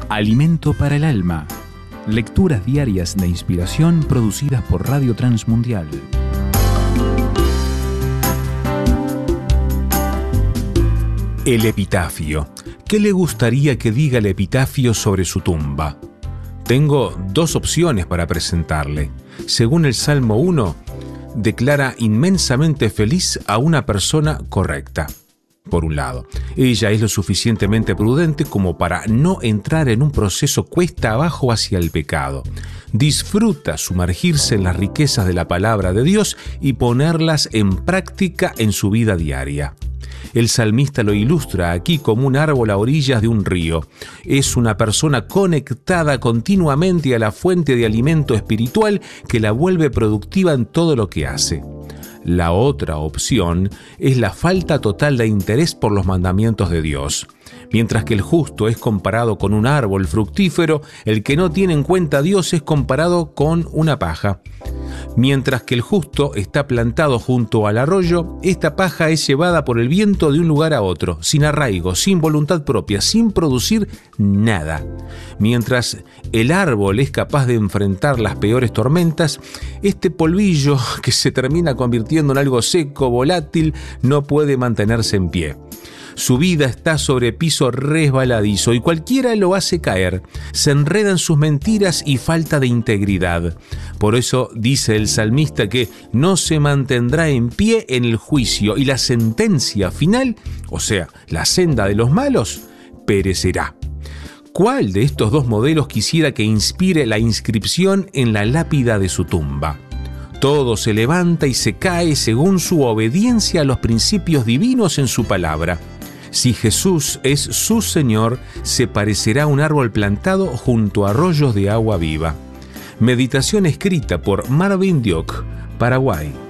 Alimento para el alma. Lecturas diarias de inspiración producidas por Radio Transmundial. El epitafio. ¿Qué le gustaría que diga el epitafio sobre su tumba? Tengo dos opciones para presentarle. Según el Salmo 1, declara inmensamente feliz a una persona correcta. Por un lado, ella es lo suficientemente prudente como para no entrar en un proceso cuesta abajo hacia el pecado. Disfruta sumergirse en las riquezas de la palabra de Dios y ponerlas en práctica en su vida diaria. El salmista lo ilustra aquí como un árbol a orillas de un río. Es una persona conectada continuamente a la fuente de alimento espiritual que la vuelve productiva en todo lo que hace. La otra opción es la falta total de interés por los mandamientos de Dios. Mientras que el justo es comparado con un árbol fructífero, el que no tiene en cuenta a Dios es comparado con una paja. Mientras que el justo está plantado junto al arroyo, esta paja es llevada por el viento de un lugar a otro, sin arraigo, sin voluntad propia, sin producir nada. Mientras el árbol es capaz de enfrentar las peores tormentas, este polvillo que se termina convirtiendo en algo seco, volátil, no puede mantenerse en pie. Su vida está sobre piso resbaladizo y cualquiera lo hace caer. Se enreda en sus mentiras y falta de integridad. Por eso dice el salmista que no se mantendrá en pie en el juicio y la sentencia final, o sea, la senda de los malos, perecerá. ¿Cuál de estos dos modelos quisiera que inspire la inscripción en la lápida de su tumba? Todo se levanta y se cae según su obediencia a los principios divinos en su palabra. Si Jesús es su Señor, se parecerá a un árbol plantado junto a arroyos de agua viva. Meditación escrita por Marvin Dioc, Paraguay.